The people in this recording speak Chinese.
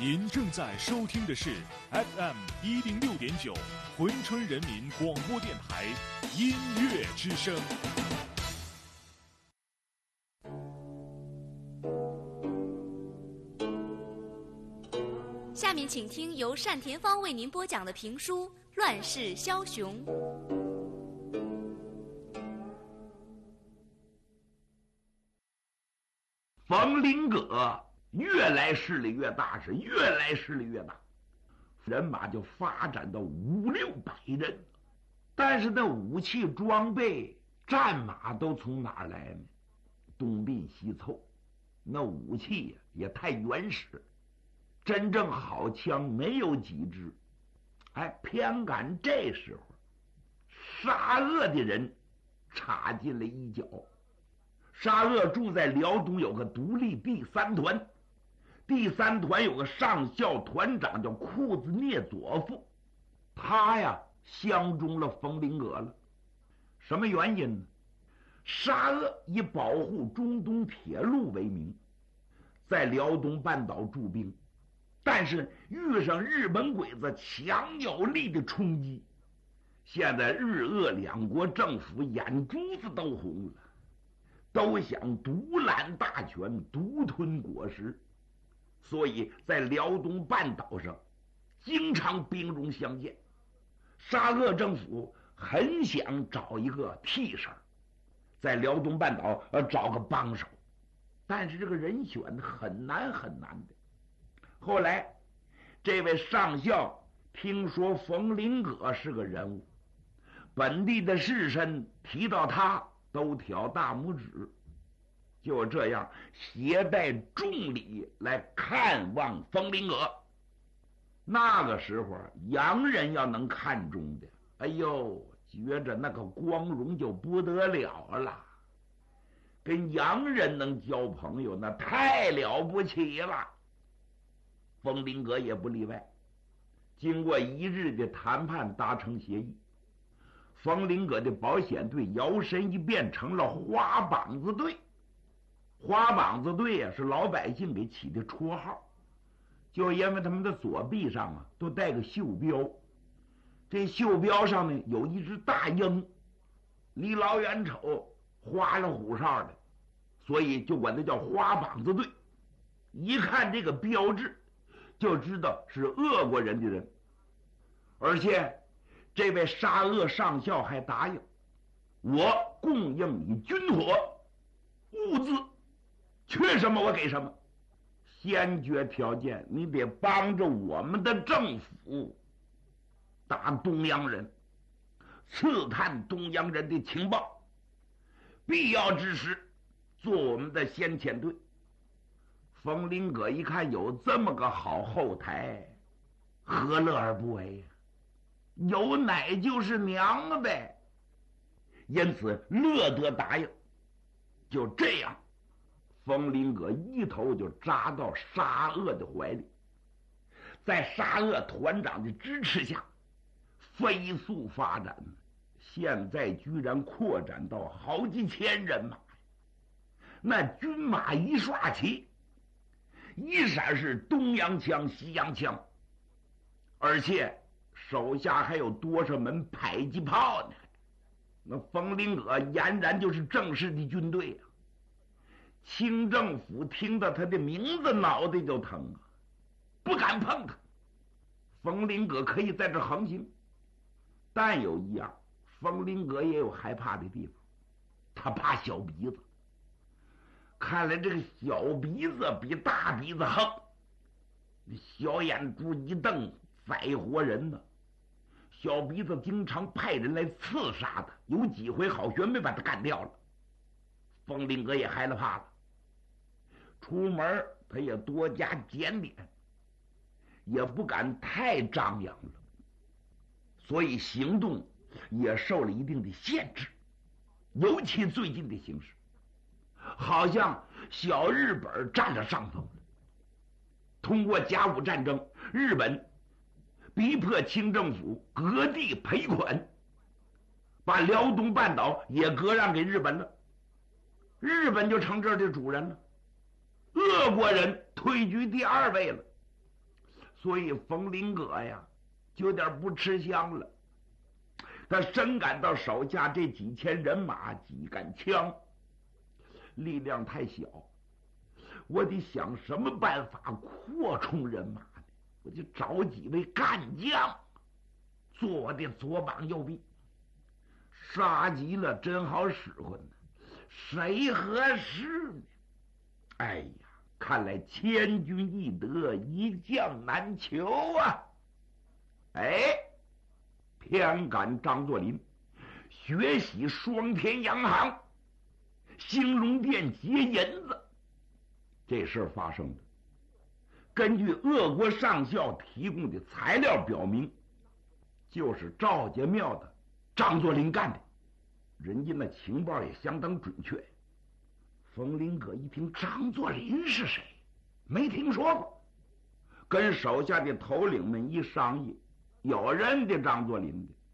您正在收听的是 FM106.9珲春人民广播电台音乐之声。 下面请听由单田芳为您播讲的评书《乱世枭雄》。 冯林阁越来势力越大，是越来势力越大，人马就发展到500-600人，但是那武器装备、战马都从哪儿来呢？东拼西凑，那武器也太原始，真正好枪没有几支。偏赶这时候，沙俄的人插进了一脚。沙俄住在辽东有个独立第3团，第3团有个上校团长叫库兹涅佐夫，他呀相中了冯林阁了。什么原因呢？沙俄以保护中东铁路为名，在辽东半岛驻兵，但是遇上日本鬼子强有力的冲击，现在日俄两国政府眼珠子都红了，都想独揽大权，独吞果实，所以在辽东半岛上经常兵戎相见。沙俄政府很想找一个替身，在辽东半岛找个帮手，但是这个人选很难很难的。后来这位上校听说冯林阁是个人物，本地的士绅提到他都挑大拇指，就这样携带重礼来看望冯林阁。那个时候洋人要能看中的，哎呦，觉着那个光荣就不得了了，跟洋人能交朋友那太了不起了。冯林阁也不例外，经过1日的谈判达成协议，冯林阁的保险队摇身一变成了花膀子队。花膀子队是老百姓给起的绰号，就因为他们的左臂上都带个袖标，这袖标上呢有一只大鹰，离老远瞅花里胡哨的，所以就管它叫花膀子队。一看这个标志就知道是俄国人的人，而且这位沙俄上校还答应我供应你军火物资，缺什么我给什么，先决条件你得帮着我们的政府打东洋人，刺探东洋人的情报，必要之时做我们的先遣队。冯林阁一看有这么个好后台，何乐而不为呀？有奶就是娘了呗，因此乐得答应。就这样，冯林阁一头就扎到沙俄的怀里，在沙俄团长的支持下飞速发展，现在居然扩展到好几千人马。那军马一刷旗，一闪是东洋枪西洋枪，而且手下还有多少门迫击炮呢？那冯林阁俨然就是正式的军队啊！清政府听到他的名字脑袋就疼啊，不敢碰他。冯林阁可以在这横行，但有一样，冯林阁也有害怕的地方，他怕小鼻子。看来这个小鼻子比大鼻子横，小眼珠一瞪宰活人呢。小鼻子经常派人来刺杀他，有几回好悬没把他干掉了。冯林阁也害了怕了，出门他也多加检点，也不敢太张扬了，所以行动也受了一定的限制。尤其最近的形势，好像小日本占了上风了。通过甲午战争，日本逼迫清政府割地赔款，把辽东半岛也割让给日本了，日本就成这儿的主人了。俄国人退居第2位了， 所以冯林阁呀，就有点不吃香了。他深感到手下这几千人马、几杆枪，力量太小，我得想什么办法扩充人马呢？我就找几位干将做我的左膀右臂，杀急了真好使唤呢。谁合适呢？哎呀，看来千军易得，一将难求啊！哎，偏赶张作霖学习双田洋行、兴隆殿劫银子，这事发生的。根据俄国上校提供的材料表明，就是赵家庙的张作霖干的。人家那情报也相当准确。冯林阁一听张作霖是谁，没听说过，跟手下的头领们一商议，有认得张作霖的，